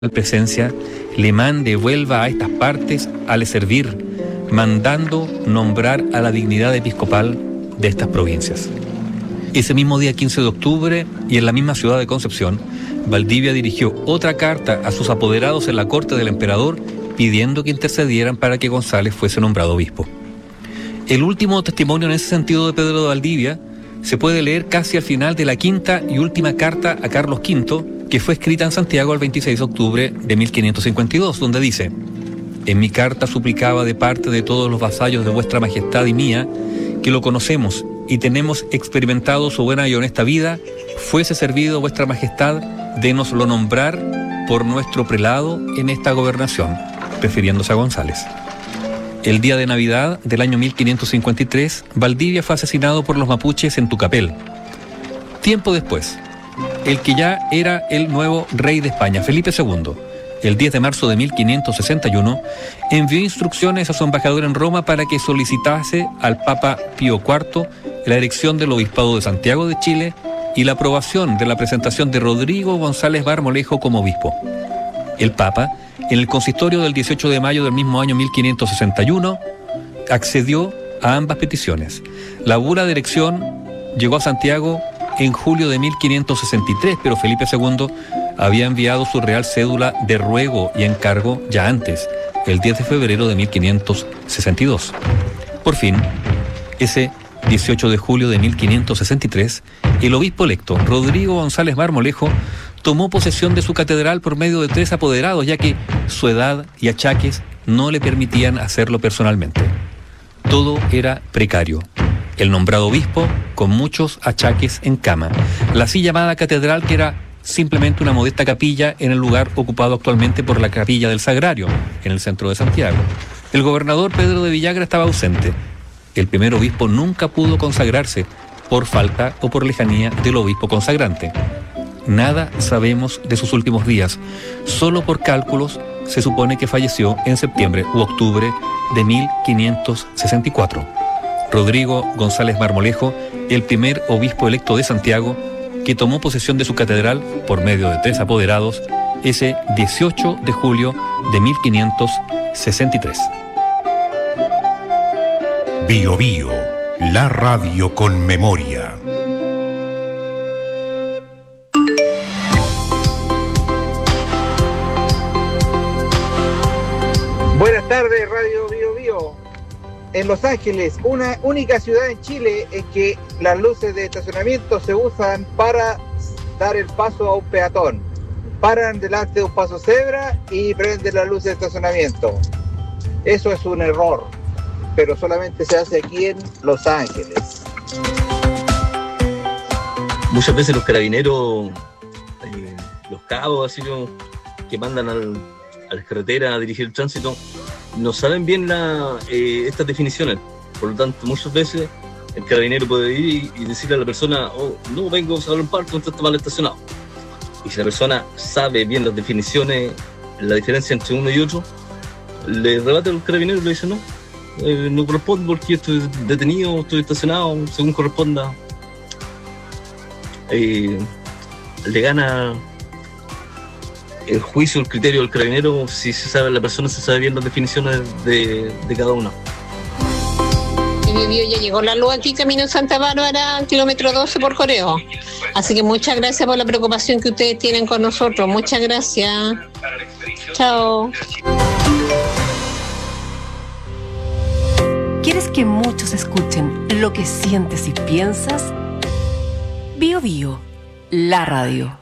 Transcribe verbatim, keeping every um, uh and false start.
presencia le mande, vuelva a estas partes a le servir, mandando nombrar a la dignidad episcopal de estas provincias. Ese mismo día quince de octubre, y en la misma ciudad de Concepción, Valdivia dirigió otra carta a sus apoderados en la corte del emperador pidiendo que intercedieran para que González fuese nombrado obispo. El último testimonio en ese sentido de Pedro de Valdivia se puede leer casi al final de la quinta y última carta a Carlos quinto, que fue escrita en Santiago el veintiséis de octubre de mil quinientos cincuenta y dos, donde dice: en mi carta suplicaba de parte de todos los vasallos de vuestra majestad y mía, que lo conocemos y tenemos experimentado su buena y honesta vida, fuese servido vuestra majestad de nos lo nombrar por nuestro prelado en esta gobernación, refiriéndose a González. El día de Navidad del año mil quinientos cincuenta y tres, Valdivia fue asesinado por los mapuches en Tucapel. Tiempo después, el que ya era el nuevo rey de España, Felipe segundo, el diez de marzo de mil quinientos sesenta y uno, envió instrucciones a su embajador en Roma para que solicitase al Papa Pío cuarto la erección del Obispado de Santiago de Chile y la aprobación de la presentación de Rodrigo González Marmolejo como obispo. El Papa, en el consistorio del dieciocho de mayo del mismo año mil quinientos sesenta y uno, accedió a ambas peticiones. La bula de erección llegó a Santiago en julio de mil quinientos sesenta y tres, pero Felipe segundo había enviado su real cédula de ruego y encargo ya antes, el diez de febrero de mil quinientos sesenta y dos. Por fin, ese dieciocho de julio de mil quinientos sesenta y tres, el obispo electo, Rodrigo González Marmolejo, tomó posesión de su catedral por medio de tres apoderados, ya que su edad y achaques no le permitían hacerlo personalmente. Todo era precario. El nombrado obispo, con muchos achaques en cama. La así llamada catedral, que era simplemente una modesta capilla en el lugar ocupado actualmente por la Capilla del Sagrario, en el centro de Santiago. El gobernador Pedro de Villagra estaba ausente. El primer obispo nunca pudo consagrarse por falta o por lejanía del obispo consagrante. Nada sabemos de sus últimos días. Solo por cálculos se supone que falleció en septiembre u octubre de mil quinientos sesenta y cuatro. Rodrigo González Marmolejo, el primer obispo electo de Santiago, que tomó posesión de su catedral por medio de tres apoderados ese dieciocho de julio de mil quinientos sesenta y tres. Bio Bio, la radio con memoria. Buenas tardes, Radio Bio Bio. En Los Ángeles, una única ciudad en Chile, es que las luces de estacionamiento se usan para dar el paso a un peatón. Paran delante de un paso cebra y prenden las luces de estacionamiento. Eso es un error, pero solamente se hace aquí en Los Ángeles. Muchas veces los carabineros, eh, los cabos así como, que mandan al, a las carreteras a dirigir el tránsito, no saben bien la, eh, estas definiciones. Por lo tanto, muchas veces el carabinero puede ir y decirle a la persona: oh, no, vengo a sacar un parque, usted está mal estacionado. Y si la persona sabe bien las definiciones, la diferencia entre uno y otro, le rebate al carabinero y le dice: no, eh, no corresponde porque yo estoy detenido, estoy estacionado, según corresponda. Eh, le gana el juicio, el criterio del carabinero, si se sabe, la persona se sabe bien las definiciones de, de cada uno. Ya llegó la luz aquí, camino Santa Bárbara, kilómetro doce por Coreo. Así que muchas gracias por la preocupación que ustedes tienen con nosotros. Muchas gracias. Chao. ¿Quieres que muchos escuchen lo que sientes y piensas? Bio Bio, la radio.